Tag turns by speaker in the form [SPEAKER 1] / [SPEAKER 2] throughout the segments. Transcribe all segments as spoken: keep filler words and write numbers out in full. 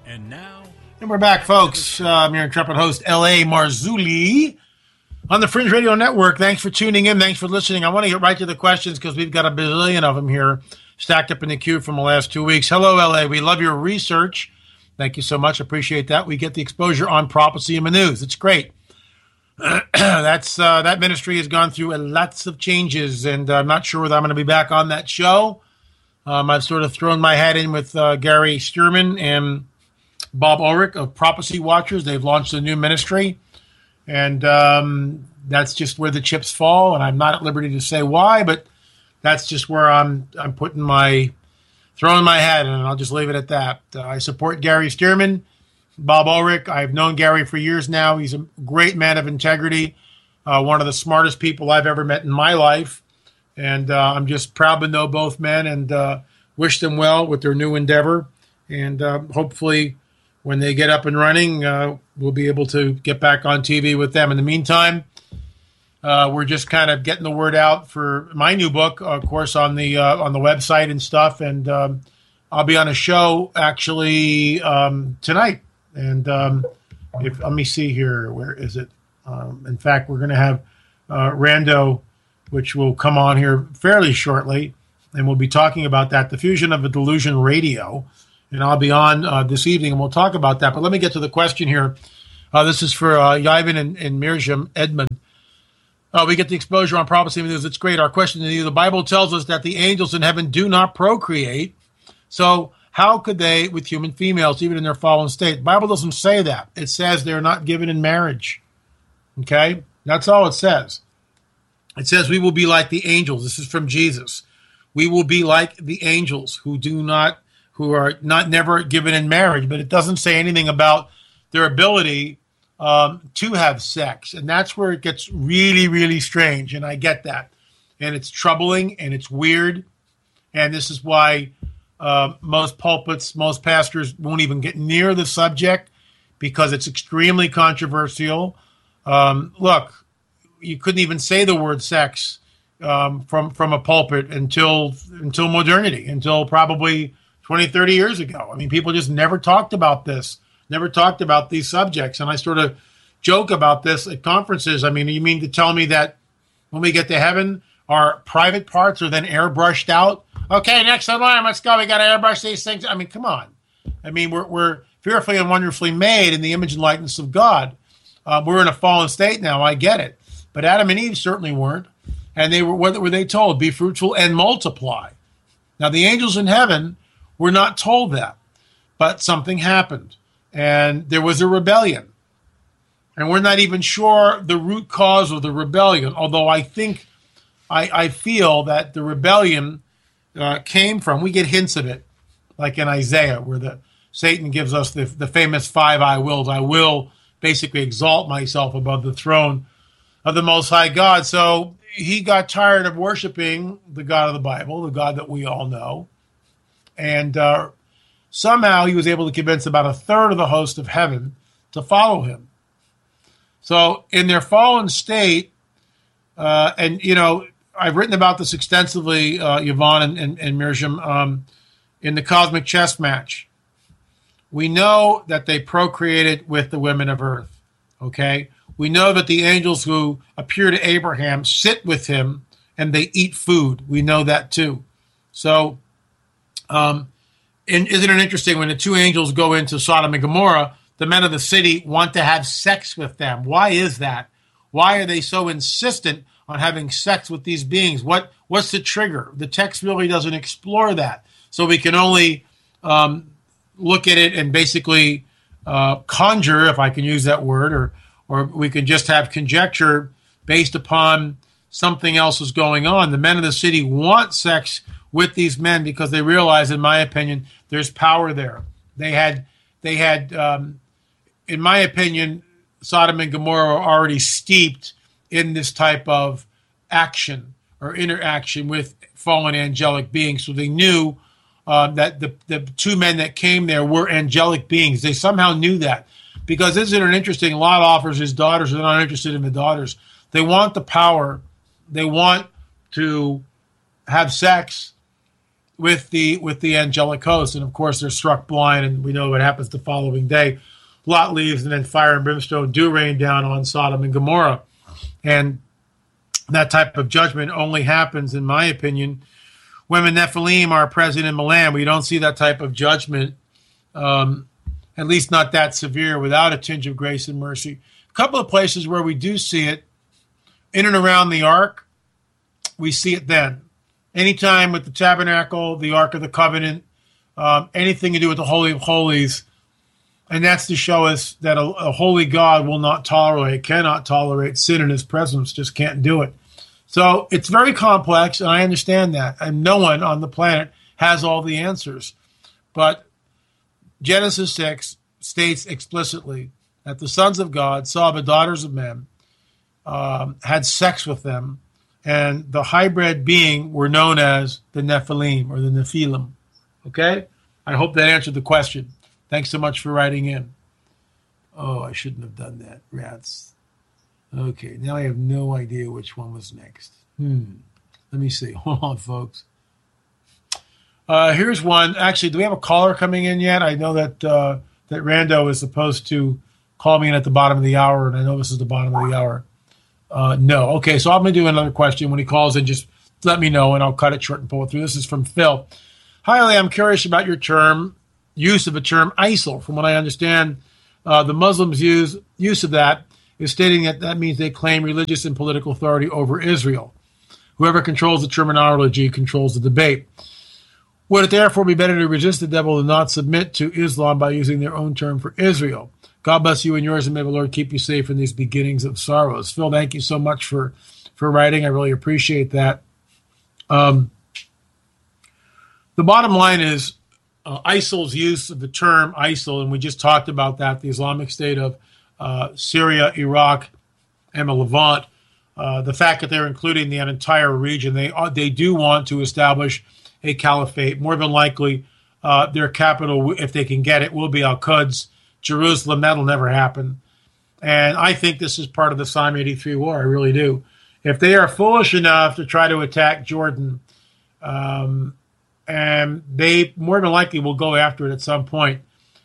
[SPEAKER 1] And now...
[SPEAKER 2] And we're back, folks. Uh, I'm your intrepid host, L A. Marzulli, on the Fringe Radio Network. Thanks for tuning in. Thanks for listening. I want to get right to the questions because we've got a bazillion of them here stacked up in the queue from the last two weeks. Hello, L A. We love your research. Thank you so much. Appreciate that. We get the exposure on prophecy in the news. It's great. That's uh, that ministry has gone through lots of changes, and I'm not sure whether I'm going to be back on that show. Um, I've sort of thrown my hat in with uh, Gary Stearman and Bob Ulrich of Prophecy Watchers. They've launched a new ministry, and um, that's just where the chips fall. And I'm not at liberty to say why, but that's just where I'm. I'm putting my throwing my hat in, and I'll just leave it at that. Uh, I support Gary Stearman. Bob Ulrich, I've known Gary for years now. He's a great man of integrity, uh, one of the smartest people I've ever met in my life. And uh, I'm just proud to know both men and uh, wish them well with their new endeavor. And uh, hopefully when they get up and running, uh, we'll be able to get back on T V with them. In the meantime, uh, we're just kind of getting the word out for my new book, of course, on the uh, on the website and stuff. And um, I'll be on a show actually um, tonight. And um, if let me see here, where is it? Um, in fact, we're going to have uh, Rando, which will come on here fairly shortly, and we'll be talking about that, the fusion of a delusion radio. And I'll be on uh, this evening, and we'll talk about that. But let me get to the question here. Uh, this is for uh, Yavin and, and Mirjam Edmund. Uh, we get the exposure on prophecy news. It's great. Our question to you: the Bible tells us that the angels in heaven do not procreate. So how could they with human females, even in their fallen state? The Bible doesn't say that. It says they're not given in marriage. Okay? That's all it says. It says we will be like the angels. This is from Jesus. We will be like the angels who do not, who are not never given in marriage. But it doesn't say anything about their ability um, to have sex. And that's where it gets really, really strange. And I get that. And it's troubling and it's weird. And this is why Uh, most pulpits, most pastors won't even get near the subject because it's extremely controversial. Um, look, you couldn't even say the word sex um, from from a pulpit until until modernity, until probably twenty, thirty years ago. I mean, people just never talked about this, never talked about these subjects. And I sort of joke about this at conferences. I mean, you mean to tell me that when we get to heaven, our private parts are then airbrushed out? Okay, next in line, let's go. We got to airbrush these things. I mean, come on. I mean, we're we're fearfully and wonderfully made in the image and likeness of God. Uh, we're in a fallen state now. I get it. But Adam and Eve certainly weren't. And they were, what were they told? Be fruitful and multiply. Now, the angels in heaven were not told that. But something happened. And there was a rebellion. And we're not even sure the root cause of the rebellion, although I think, I, I feel that the rebellion Uh, came from, we get hints of it, like in Isaiah, where the Satan gives us the, the famous five I wills. I will basically exalt myself above the throne of the Most High God. So he got tired of worshiping the God of the Bible, the God that we all know. And uh, somehow he was able to convince about a third of the host of heaven to follow him. So in their fallen state, uh, and, you know, I've written about this extensively, uh, Yvonne and, and, and Mirjam, um, in the Cosmic Chess Match. We know that they procreated with the women of earth, okay? We know that the angels who appear to Abraham sit with him and they eat food. We know that too. So um, and isn't it interesting when the two angels go into Sodom and Gomorrah, the men of the city want to have sex with them. Why is that? Why are they so insistent on having sex with these beings? What what's the trigger? The text really doesn't explore that. So we can only um, look at it and basically uh, conjure, if I can use that word, or or we can just have conjecture based upon something else is going on. The men of the city want sex with these men because they realize, in my opinion, there's power there. They had, they had, um, in my opinion, Sodom and Gomorrah are already steeped in this type of action or interaction with fallen angelic beings. So they knew uh, that the, the two men that came there were angelic beings. They somehow knew that. Because isn't it interesting? Lot offers his daughters. They're not interested in the daughters. They want the power. They want to have sex. with the with the angelic host, and of course they're struck blind, and we know what happens the following day. Lot leaves, and then fire and brimstone do rain down on Sodom and Gomorrah, and that type of judgment only happens, in my opinion, when the Nephilim are present in Milan. We don't see that type of judgment, um, at least not that severe, without a tinge of grace and mercy. A couple of places where we do see it, in and around the Ark, we see it then. Anytime with the tabernacle, the Ark of the Covenant, um, anything to do with the Holy of Holies, and that's to show us that a, a holy God will not tolerate, cannot tolerate sin in his presence, just can't do it. So it's very complex, and I understand that, and no one on the planet has all the answers. But Genesis six states explicitly that the sons of God saw the daughters of men, um, had sex with them, and the hybrid being were known as the Nephilim or the Nephilim. Okay? I hope that answered the question. Thanks so much for writing in. Oh, I shouldn't have done that. Rats. Okay, now I have no idea which one was next. Hmm. Let me see. Hold on, folks. Uh, here's one. Actually, do we have a caller coming in yet? I know that uh, that Rando is supposed to call me in at the bottom of the hour, and I know this is the bottom of the hour. Uh, no. Okay, so I'm going to do another question. When he calls in, just let me know, and I'll cut it short and pull it through. This is from Phil. Hi, Lee. I'm curious about your term, use of the term I S I L. From what I understand, uh, the Muslims' use, use of that is stating that that means they claim religious and political authority over Israel. Whoever controls the terminology controls the debate. Would it therefore be better to resist the devil than not submit to Islam by using their own term for Israel? God bless you and yours, and may the Lord keep you safe in these beginnings of sorrows. Phil, thank you so much for, for writing. I really appreciate that. Um, the bottom line is uh, I S I L's use of the term I S I L, and we just talked about that, the Islamic State of uh, Syria, Iraq, and the Levant, uh, the fact that they're including the entire region, they, uh, they do want to establish a caliphate. More than likely, uh, their capital, if they can get it, will be Al-Quds, Jerusalem. That'll never happen. And I think this is part of the Psalm eighty-three war. I really do. If they are foolish enough to try to attack Jordan, um, and they more than likely will go after it at some point,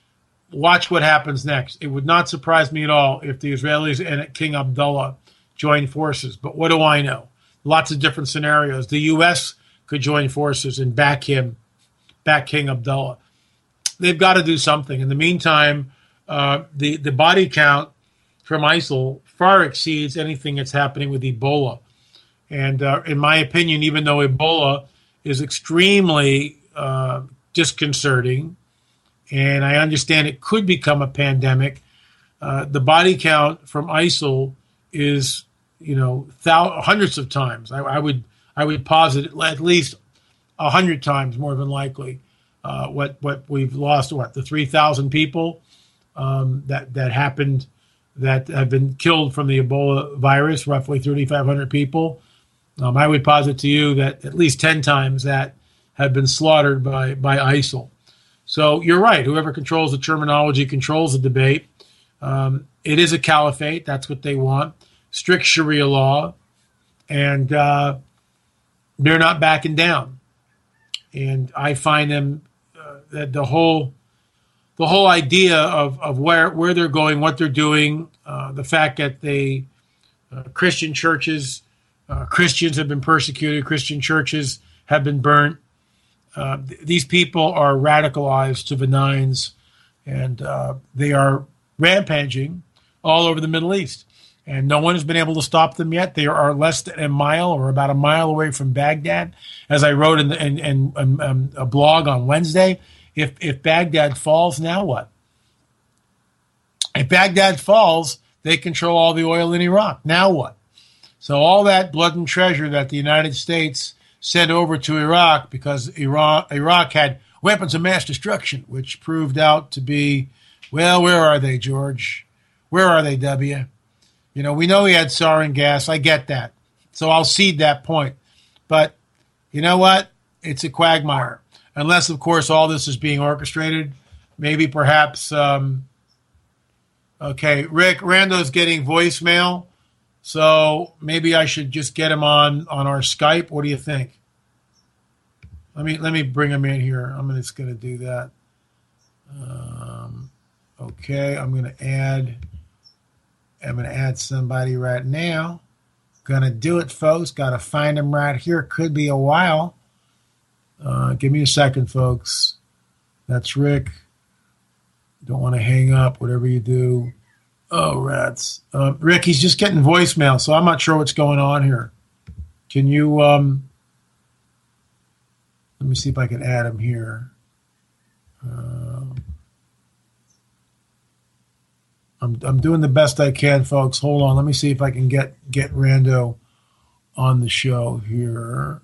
[SPEAKER 2] watch what happens next. It would not surprise me at all if the Israelis and King Abdullah join forces. But what do I know? Lots of different scenarios. The U S could join forces and back him, back King Abdullah. They've got to do something. In the meantime, uh, the, the body count from I S I L far exceeds anything that's happening with Ebola. And uh, in my opinion, even though Ebola is extremely uh, disconcerting, and I understand it could become a pandemic, uh, the body count from I S I L is, you know, thou- hundreds of times. I, I would I would posit at least a hundred times more than likely uh, what what we've lost. What, the three thousand people um, that that happened that have been killed from the Ebola virus, roughly thirty-five hundred people. Um, I would posit to you that at least ten times that have been slaughtered by by I S I L. So you're right. Whoever controls the terminology controls the debate. Um, it is a caliphate. That's what they want. Strict Sharia law. And uh, they're not backing down. And I find them, uh, that the whole the whole idea of, of where, where they're going, what they're doing, uh, the fact that they, uh, Christian churches, uh, Christians have been persecuted, Christian churches have been burnt. Uh, th- these people are radicalized to the nines, and uh, they are rampaging all over the Middle East. And no one has been able to stop them yet. They are less than a mile or about a mile away from Baghdad. As I wrote in, the, in, in, in, in a blog on Wednesday, if, if Baghdad falls, now what? If Baghdad falls, they control all the oil in Iraq. Now what? So all that blood and treasure that the United States sent over to Iraq because Iraq, Iraq had weapons of mass destruction, which proved out to be, well, where are they, George? Where are they, W? You know, we know he had sarin gas. I get that. So I'll cede that point. But you know what? It's a quagmire. Unless, of course, all this is being orchestrated. Maybe perhaps, um, okay, Rick, Rando's getting voicemail. So maybe I should just get him on, on our Skype. What do you think? Let me let me bring him in here. I'm just going to do that. Um, okay, I'm going to add. I'm going to add somebody right now. Going to do it, folks. Got to find him right here. Could be a while. Uh, give me a second, folks. That's Rick. Don't want to hang up. Whatever you do. Oh, rats. Uh, Rick, he's just getting voicemail, so I'm not sure what's going on here. Can you, um, let me see if I can add him here. Uh, I'm I'm doing the best I can, folks. Hold on. Let me see if I can get, get Rando on the show here.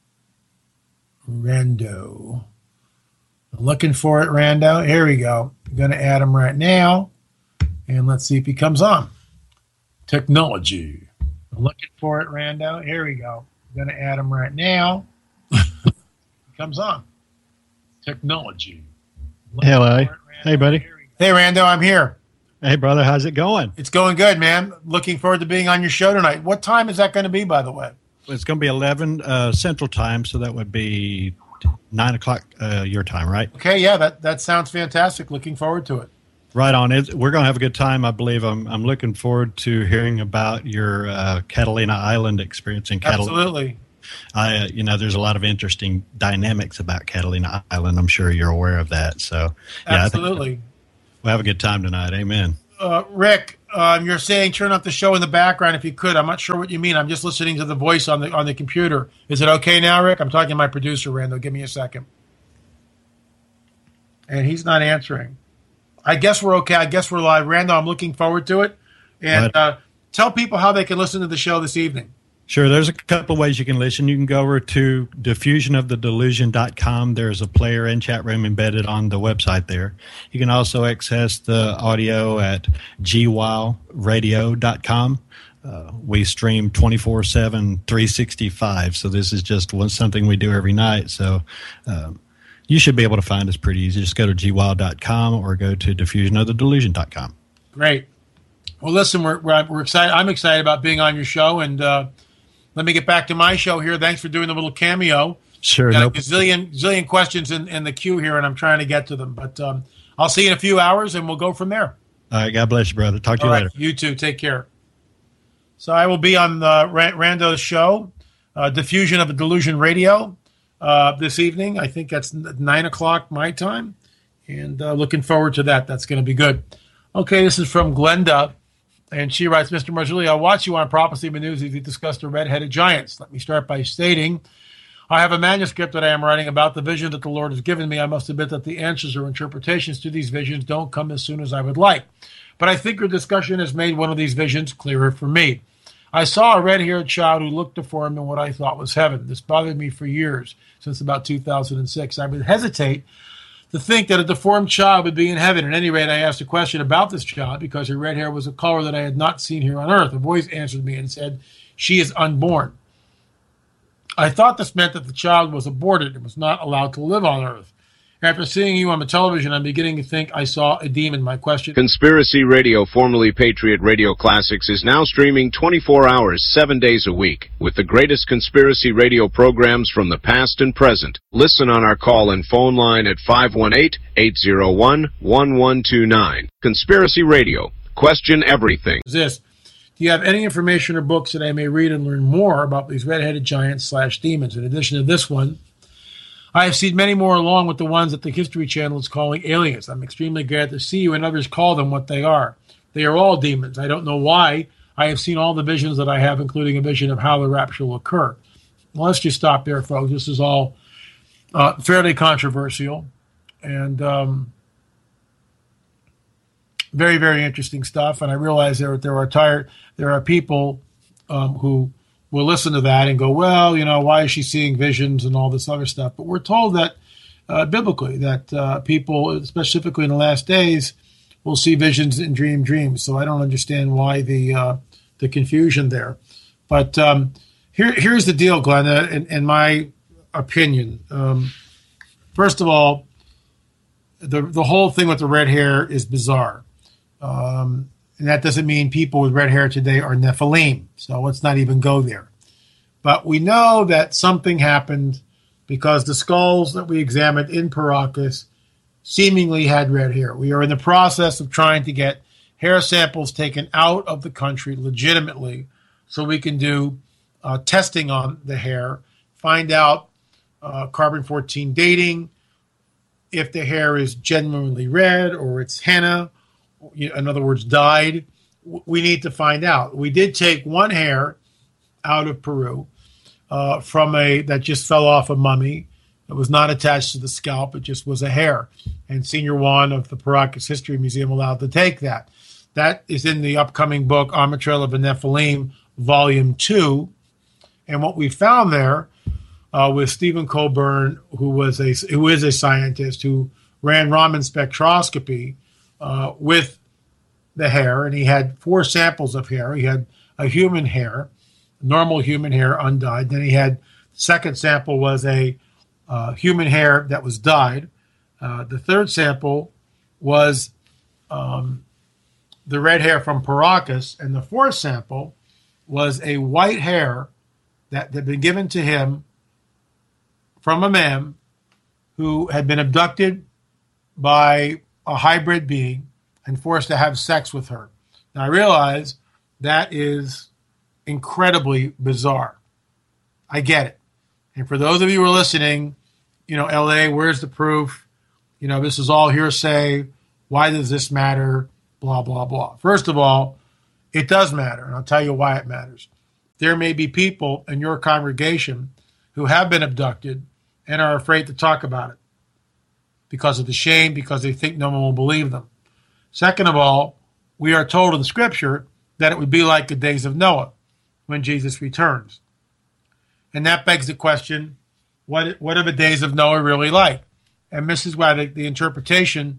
[SPEAKER 2] Rando. I'm looking for it, Rando. Here we go. I'm going to add him right now. And let's see if he comes on. Technology. I'm looking for it, Rando. Here we go. I'm going to add him right now. He comes on. Technology.
[SPEAKER 1] Hello. It, hey, buddy.
[SPEAKER 2] Hey, Rando. I'm here.
[SPEAKER 1] Hey, brother. How's it going?
[SPEAKER 2] It's going good, man. Looking forward to being on your show tonight. What time is that going to be, by the way?
[SPEAKER 1] It's going to be eleven uh, Central Time, so that would be nine o'clock uh, your time, right?
[SPEAKER 2] Okay, yeah, that, that sounds fantastic. Looking forward to it.
[SPEAKER 1] Right on. It, we're going to have a good time, I believe. I'm I'm looking forward to hearing about your uh, Catalina Island experience in Catalina.
[SPEAKER 2] Absolutely.
[SPEAKER 1] I, uh, you know, there's a lot of interesting dynamics about Catalina Island. I'm sure you're aware of that. So, yeah,
[SPEAKER 2] absolutely.
[SPEAKER 1] I think we'll have a good time tonight. Amen.
[SPEAKER 2] Uh, Rick, um, you're saying turn off the show in the background if you could. I'm not sure what you mean. I'm just listening to the voice on the on the computer. Is it okay now, Rick? I'm talking to my producer, Randall. Give me a second. And he's not answering. I guess we're okay. I guess we're live. Randall, I'm looking forward to it. And uh, tell people how they can listen to the show this evening.
[SPEAKER 1] Sure. There's a couple of ways you can listen. You can go over to diffusion of the delusion dot com. There's a player and chat room embedded on the website there. You can also access the audio at g wow radio dot com. Uh, we stream twenty-four seven, three sixty-five. So this is just one, something we do every night. So um, you should be able to find us pretty easy. Just go to g wow dot com or go to diffusion of the delusion dot com.
[SPEAKER 2] Great. Well, listen, we're, we're, we're excited. I'm excited about being on your show. And uh, let me get back to my show here. Thanks for doing the little cameo.
[SPEAKER 1] Sure.
[SPEAKER 2] Got
[SPEAKER 1] Nope.
[SPEAKER 2] a zillion, zillion questions in, in the queue here, and I'm trying to get to them. But um, I'll see you in a few hours, and we'll go from there.
[SPEAKER 1] All right. God bless you, brother. Talk to
[SPEAKER 2] All
[SPEAKER 1] you
[SPEAKER 2] right,
[SPEAKER 1] later.
[SPEAKER 2] you too. Take care. So I will be on the Rando's show, uh, Diffusion of the Delusion Radio, uh, this evening. I think that's nine o'clock my time, and uh, looking forward to that. That's going to be good. Okay, this is from Glenda, and she writes, Mister Marzulli, I'll watch you on Prophecy of News as you discuss the red-headed giants. Let me start by stating I have a manuscript that I am writing about the vision that the Lord has given me. I must admit that the answers or interpretations to these visions don't come as soon as I would like. But I think your discussion has made one of these visions clearer for me. I saw a red-haired child who looked to form in what I thought was heaven. This bothered me for years, since about two thousand six. I would hesitate to think that a deformed child would be in heaven. At any rate, I asked a question about this child because her red hair was a color that I had not seen here on earth. A voice answered me and said, she is unborn. I thought this meant that the child was aborted and was not allowed to live on earth. After seeing you on the television, I'm beginning to think I saw a demon. My question...
[SPEAKER 3] Conspiracy Radio, formerly Patriot Radio Classics, is now streaming twenty-four hours, seven days a week, with the greatest conspiracy radio programs from the past and present. Listen on our call and phone line at five one eight, eight zero one, one one two nine. Conspiracy Radio. Question everything.
[SPEAKER 2] This. Do you have any information or books that I may read and learn more about these red-headed giants slash demons? In addition to this one, I have seen many more along with the ones that the History Channel is calling aliens. I'm extremely glad to see you and others call them what they are. They are all demons. I don't know why. I have seen all the visions that I have, including a vision of how the rapture will occur. Well, let's just stop there, folks. This is all uh, fairly controversial and um, very, very interesting stuff. And I realize there, there are tired, there are people um, who will listen to that and go, well, you know, why is she seeing visions and all this other stuff? But we're told that uh, biblically that uh, people, specifically in the last days, will see visions and dream dreams. So I don't understand why the uh, the confusion there. But um, here here's the deal, Glenn, in, in my opinion. Um, first of all, the the whole thing with the red hair is bizarre. Um, and that doesn't mean people with red hair today are Nephilim. So let's not even go there. But we know that something happened because the skulls that we examined in Paracas seemingly had red hair. We are in the process of trying to get hair samples taken out of the country legitimately so we can do uh, testing on the hair, find out uh, carbon fourteen dating, if the hair is genuinely red or it's henna, in other words, dyed. We need to find out. We did take one hair out of Peru uh, from a that just fell off a mummy. It was not attached to the scalp. It just was a hair. And Senior Juan of the Paracas History Museum allowed to take that. That is in the upcoming book, On the Trail of the Nephilim, Volume two. And what we found there uh, with Stephen Colburn, who was a who is a scientist who ran Raman spectroscopy uh, with the hair, and he had four samples of hair. He had a human hair, normal human hair, undyed. Then he had the second sample was a uh, human hair that was dyed. Uh, the third sample was um, the red hair from Paracas, and the fourth sample was a white hair that had been given to him from a man who had been abducted by a hybrid being and forced to have sex with her. Now, I realize that is incredibly bizarre. I get it. And for those of you who are listening, you know, L A, where's the proof? You know, this is all hearsay. Why does this matter? Blah, blah, blah. First of all, it does matter, and I'll tell you why it matters. There may be people in your congregation who have been abducted and are afraid to talk about it because of the shame, because they think no one will believe them. Second of all, we are told in Scripture that it would be like the days of Noah when Jesus returns. And that begs the question, what, what are the days of Noah really like? And this is why the, the interpretation,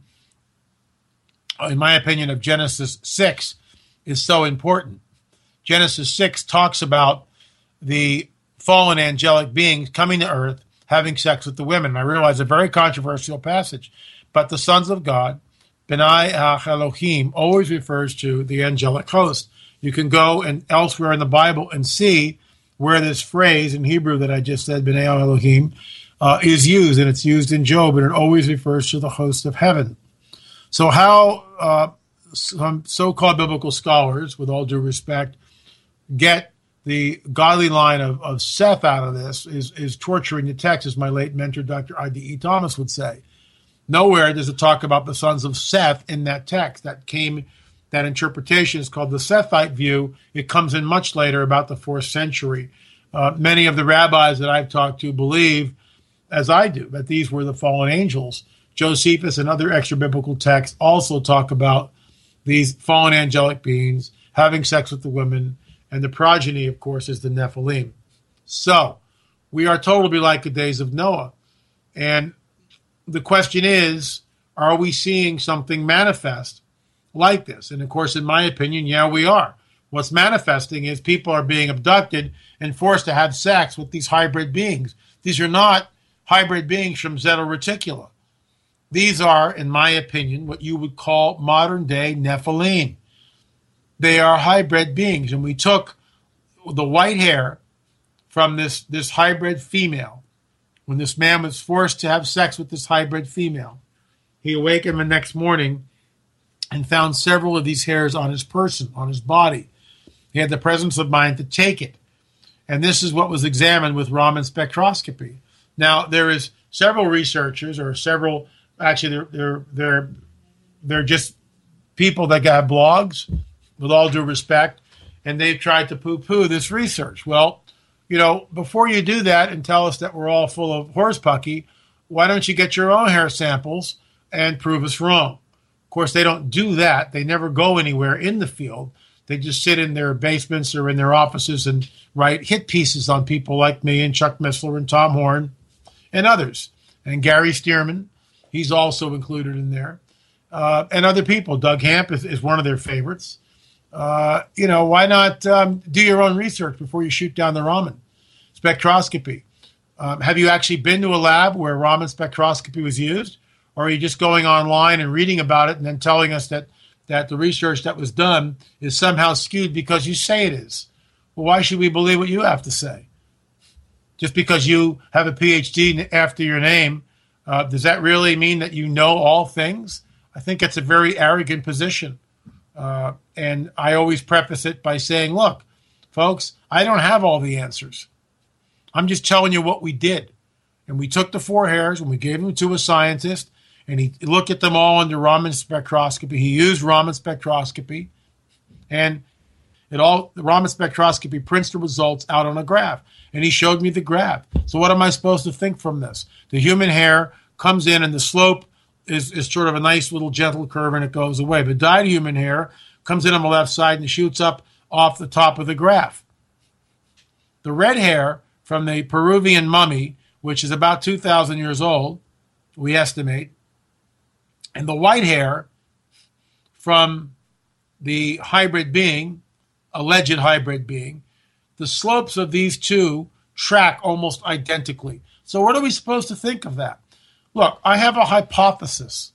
[SPEAKER 2] in my opinion, of Genesis six is so important. Genesis six talks about the fallen angelic beings coming to earth, having sex with the women. And I realize a very controversial passage, but the sons of God, B'nai Elohim, always refers to the angelic host. You can go and elsewhere in the Bible and see where this phrase in Hebrew that I just said, B'nai Elohim, uh, is used, and it's used in Job, and it always refers to the host of heaven. So how uh, some so-called biblical scholars, with all due respect, get the godly line of, of Seth out of this is, is torturing the text, as my late mentor, Doctor I D E Thomas, would say. Nowhere does it talk about the sons of Seth in that text. That came, that interpretation is called the Sethite view. It comes in much later, about the fourth century. Uh, many of the rabbis that I've talked to believe, as I do, that these were the fallen angels. Josephus and other extra-biblical texts also talk about these fallen angelic beings having sex with the women, and the progeny, of course, is the Nephilim. So, we are told to be like the days of Noah. And the question is, are we seeing something manifest like this? And of course, in my opinion, yeah, we are. What's manifesting is people are being abducted and forced to have sex with these hybrid beings. These are not hybrid beings from Zeta Reticula. These are, in my opinion, what you would call modern-day Nephilim. They are hybrid beings, and we took the white hair from this, this hybrid female. When this man was forced to have sex with this hybrid female, he awakened the next morning and found several of these hairs on his person, on his body. He had the presence of mind to take it. And this is what was examined with Raman spectroscopy. Now, there is several researchers, or several, actually, they're, they're, they're, they're just people that got blogs, with all due respect, and they've tried to poo-poo this research. Well, you know, before you do that and tell us that we're all full of horsepucky, why don't you get your own hair samples and prove us wrong? Of course, they don't do that. They never go anywhere in the field. They just sit in their basements or in their offices and write hit pieces on people like me and Chuck Missler and Tom Horn and others. And Gary Stearman, he's also included in there. Uh, and other people. Doug Hamp is, is one of their favorites. Uh, you know, why not um, do your own research before you shoot down the Raman spectroscopy? Um, have you actually been to a lab where Raman spectroscopy was used? Or are you just going online and reading about it and then telling us that, that the research that was done is somehow skewed because you say it is? Well, why should we believe what you have to say? Just because you have a P H D after your name, uh, does that really mean that you know all things? I think it's a very arrogant position. Uh, and I always preface it by saying, look, folks, I don't have all the answers. I'm just telling you what we did. And we took the four hairs and we gave them to a scientist, and he looked at them all under Raman spectroscopy. He used Raman spectroscopy, and it all the Raman spectroscopy prints the results out on a graph. And he showed me the graph. So what am I supposed to think from this? The human hair comes in and the slope is, is sort of a nice little gentle curve and it goes away. But dyed human hair comes in on the left side and shoots up off the top of the graph. The red hair from the Peruvian mummy, which is about two thousand years old, we estimate, and the white hair from the hybrid being, alleged hybrid being, the slopes of these two track almost identically. So what are we supposed to think of that? Look, I have a hypothesis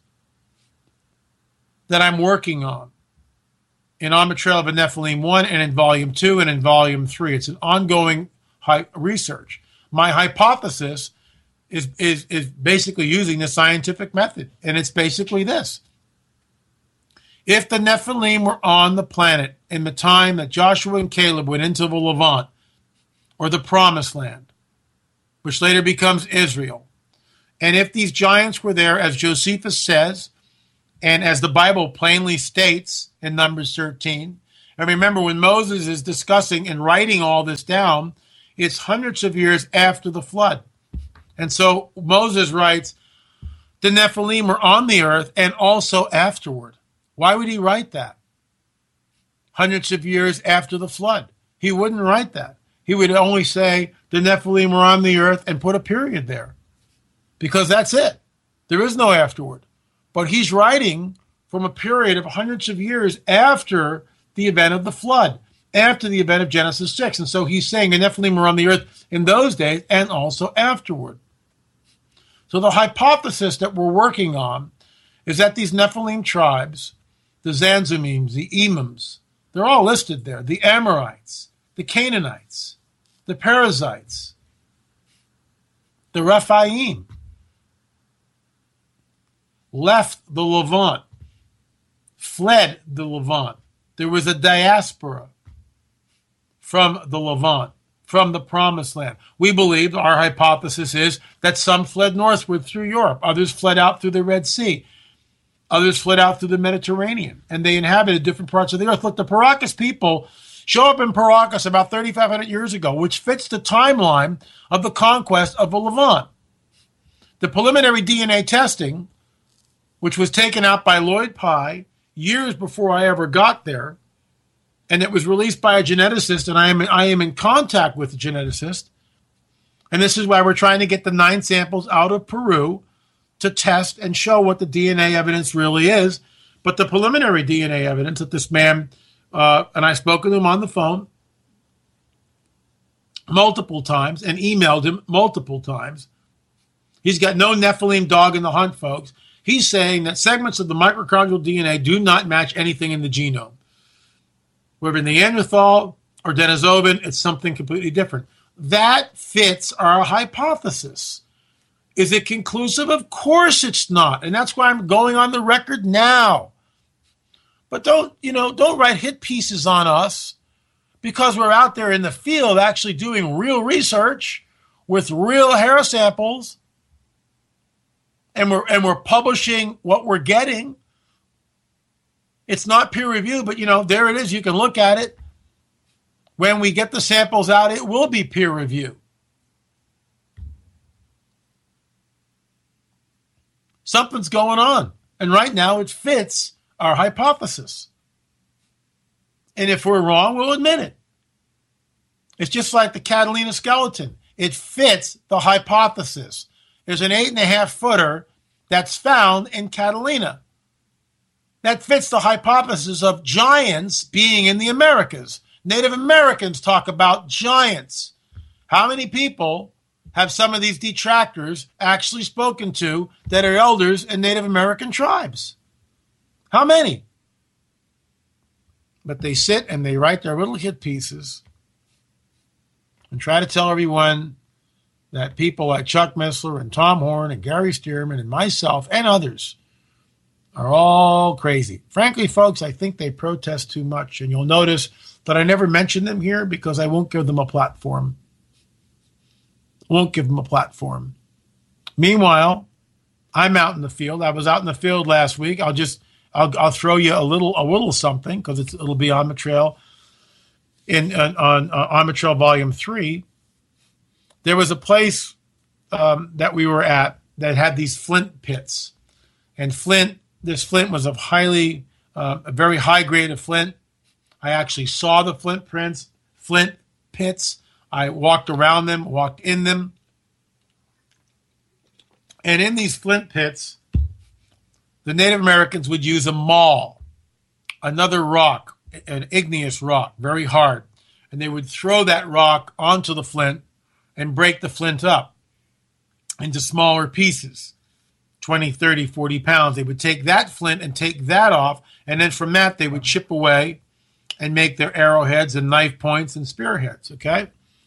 [SPEAKER 2] that I'm working on in On the Trail of a Nephilim one and in Volume two and in Volume three. It's an ongoing hi- research. My hypothesis is, is, is basically using the scientific method, and it's basically this. If the Nephilim were on the planet in the time that Joshua and Caleb went into the Levant, or the Promised Land, which later becomes Israel, and if these giants were there, as Josephus says, and as the Bible plainly states in Numbers thirteen, and remember when Moses is discussing and writing all this down, it's hundreds of years after the flood. And so Moses writes, the Nephilim were on the earth and also afterward. Why would he write that? Hundreds of years after the flood. He wouldn't write that. He would only say the Nephilim were on the earth and put a period there. Because that's it. There is no afterward. But he's writing from a period of hundreds of years after the event of the flood, after the event of Genesis six. And so he's saying the Nephilim were on the earth in those days and also afterward. So the hypothesis that we're working on is that these Nephilim tribes, the Zanzumims, the Emims, they're all listed there, the Amorites, the Canaanites, the Perizzites, the Rephaim, left the Levant, fled the Levant. There was a diaspora from the Levant, from the Promised Land. We believe, our hypothesis is, that some fled northward through Europe. Others fled out through the Red Sea. Others fled out through the Mediterranean. And they inhabited different parts of the earth. Look, the Paracas people show up in Paracas about thirty-five hundred years ago, which fits the timeline of the conquest of the Levant. The preliminary D N A testing, which was taken out by Lloyd Pye years before I ever got there, and it was released by a geneticist, and I am I am in contact with the geneticist, and this is why we're trying to get the nine samples out of Peru to test and show what the D N A evidence really is. But the preliminary D N A evidence that this man, uh, and I've spoken to him on the phone multiple times and emailed him multiple times. He's got no Nephilim dog in the hunt, folks. He's saying that segments of the mitochondrial D N A do not match anything in the genome. Whether Neanderthal or Denisovan, it's something completely different. That fits our hypothesis. Is it conclusive? Of course it's not. And that's why I'm going on the record now. But don't, you know, don't write hit pieces on us because we're out there in the field actually doing real research with real hair samples, and we're and we're publishing what we're getting. It's not peer reviewed, but, you know, there it is. You can look at it. When we get the samples out, it will be peer review. Something's going on. And right now it fits our hypothesis. And if we're wrong, we'll admit it. It's just like the Catalina skeleton. It fits the hypothesis. There's an eight and a half footer that's found in Catalina. That fits the hypothesis of giants being in the Americas. Native Americans talk about giants. How many people have some of these detractors actually spoken to that are elders in Native American tribes? How many? But they sit and they write their little hit pieces and try to tell everyone that people like Chuck Missler and Tom Horn and Gary Stearman and myself and others are all crazy. Frankly, folks, I think they protest too much. And you'll notice that I never mention them here because I won't give them a platform. Won't give them a platform. Meanwhile, I'm out in the field. I was out in the field last week. I'll just I'll I'll throw you a little a little something because it's it'll be on the trail in on on, uh, on the trail volume three. There was a place um, that we were at that had these flint pits, and flint. This flint was of highly uh, a very high grade of flint. I actually saw the flint prints, flint pits. I walked around them, walked in them. And in these flint pits, the Native Americans would use a maul, another rock, an igneous rock, very hard. And they would throw that rock onto the flint and break the flint up into smaller pieces, twenty, thirty, forty pounds. They would take that flint and take that off, and then from that they would chip away and make their arrowheads and knife points and spearheads, okay?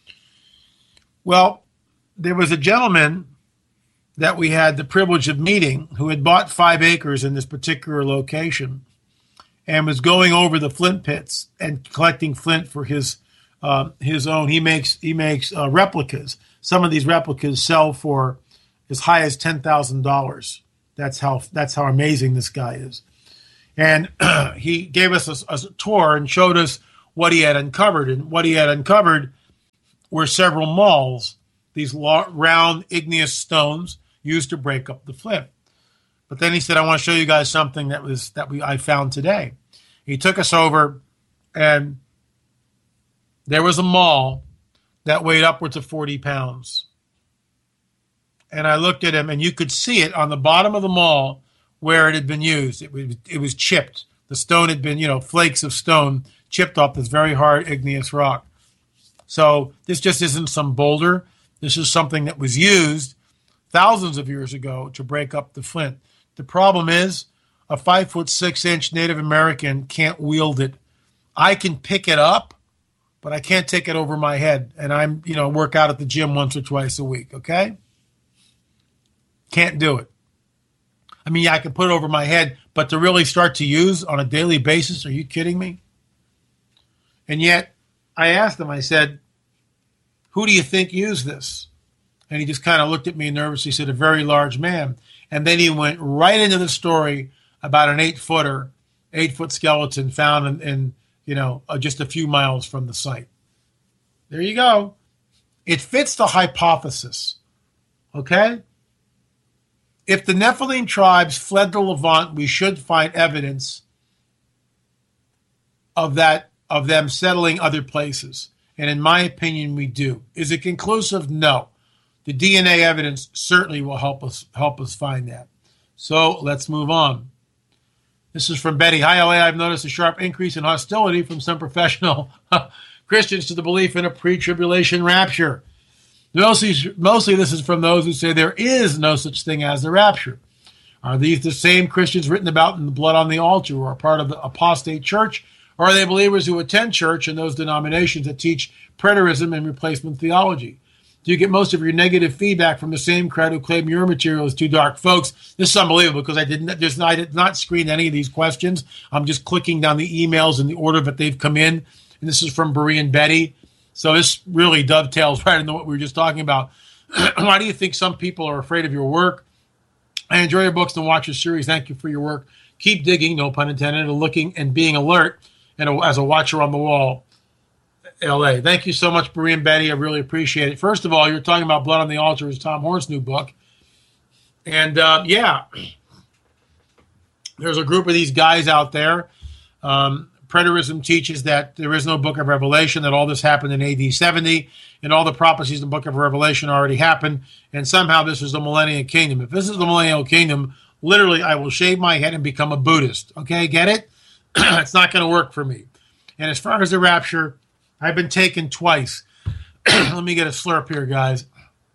[SPEAKER 2] Well, there was a gentleman that we had the privilege of meeting who had bought five acres in this particular location and was going over the flint pits and collecting flint for his uh, his own. He makes he makes uh, replicas. Some of these replicas sell for as high as ten thousand dollars. That's how that's how amazing this guy is. And he gave us a, a tour and showed us what he had uncovered. And what he had uncovered were several mauls, these long, round igneous stones used to break up the flint. But then he said, I want to show you guys something that was that we I found today. He took us over, and there was a maul that weighed upwards of forty pounds. And I looked at him, and you could see it on the bottom of the maul where it had been used. It was, it was chipped. The stone had been, you know, flakes of stone chipped off this very hard igneous rock. So this just isn't some boulder. This is something that was used thousands of years ago to break up the flint. The problem is a five foot six inch Native American can't wield it. I can pick it up, but I can't take it over my head. And I'm, you know, work out at the gym once or twice a week, okay? Can't do it. I mean, yeah, I can put it over my head, but to really start to use on a daily basis, are you kidding me? And yet, I asked him, I said, who do you think used this? And he just kind of looked at me nervously, said, a very large man. And then he went right into the story about an eight-footer, eight-foot skeleton found in, in you know, uh, just a few miles from the site. There you go. It fits the hypothesis, okay? If the Nephilim tribes fled the Levant, we should find evidence of that, of them settling other places. And in my opinion, we do. Is it conclusive? No. The D N A evidence certainly will help us help us find that. So let's move on. This is from Betty. Hi, L A. I've noticed a sharp increase in hostility from some professional Christians to the belief in a pre-tribulation rapture. Mostly, mostly this is from those who say there is no such thing as the rapture. Are these the same Christians written about in the Blood on the Altar who are part of the apostate church? Or are they believers who attend church and those denominations that teach preterism and replacement theology? Do you get most of your negative feedback from the same crowd who claim your material is too dark? Folks, this is unbelievable because I didn't just I did not screen any of these questions. I'm just clicking down the emails in the order that they've come in. And this is from Berean Betty. So this really dovetails right into what we were just talking about. Why do you think some people are afraid of your work? I enjoy your books and watch your series. Thank you for your work. Keep digging, no pun intended, and looking and being alert and as a watcher on the wall, L A. Thank you so much, Berean Betty. I really appreciate it. First of all, you're talking about Blood on the Altar is Tom Horn's new book. And, uh, yeah, there's a group of these guys out there. Um, Preterism teaches that there is no book of Revelation, that all this happened in A D seventy, and all the prophecies in the book of Revelation already happened, and somehow this is the millennial kingdom. If this is the millennial kingdom, literally I will shave my head and become a Buddhist. Okay, get it? It's not going to work for me. And as far as the rapture, I've been taken twice. Let me get a slurp here, guys.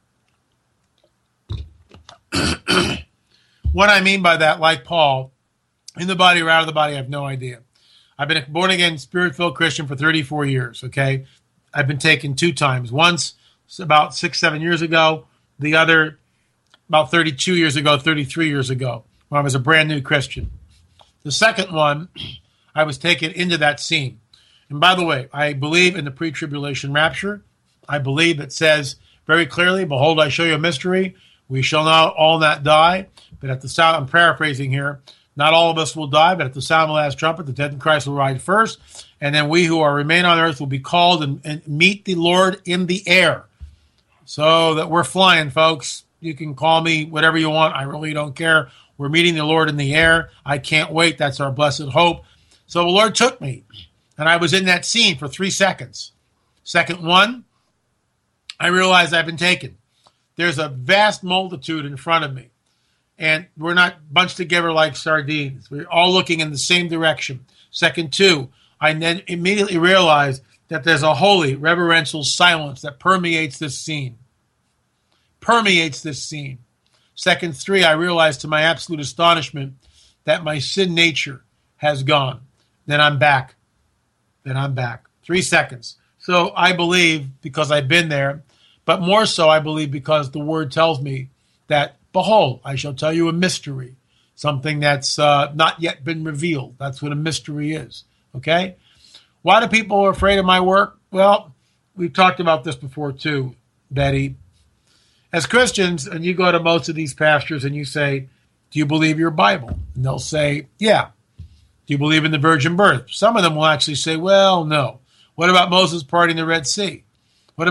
[SPEAKER 2] What I mean by that, like Paul, in the body or out of the body, I have no idea. I've been a born-again, spirit-filled Christian for thirty-four years, okay? I've been taken two times. Once about six, seven years ago. The other about thirty-two years ago, thirty-three years ago, when I was a brand new Christian. The second one, I was taken into that scene. And by the way, I believe in the pre-tribulation rapture. I believe it says very clearly, behold, I show you a mystery. We shall not all not die. But at the sound, I'm paraphrasing here, not all of us will die, but at the sound of the last trumpet, the dead in Christ will rise first. And then we who are remain on earth will be called and, and meet the Lord in the air. So that we're flying, folks. You can call me whatever you want. I really don't care. We're meeting the Lord in the air. I can't wait. That's our blessed hope. So the Lord took me, and I was in that scene for three seconds. Second one, I realized I've been taken. There's a vast multitude in front of me, and we're not bunched together like sardines. We're all looking in the same direction. Second two, I then immediately realized that there's a holy, reverential silence that permeates this scene. Permeates this scene. Second three, I realized to my absolute astonishment that my sin nature has gone. Then I'm back. Then I'm back. Three seconds. So I believe because I've been there, but more so I believe because the word tells me that, behold, I shall tell you a mystery, something that's uh, not yet been revealed. That's what a mystery is, okay? Why do people are afraid of my work? Well, we've talked about this before too, Betty. As Christians, and you go to most of these pastors and you say, do you believe your Bible? And they'll say, yeah. Do you believe in the virgin birth? Some of them will actually say, well, no. What about Moses parting the Red Sea?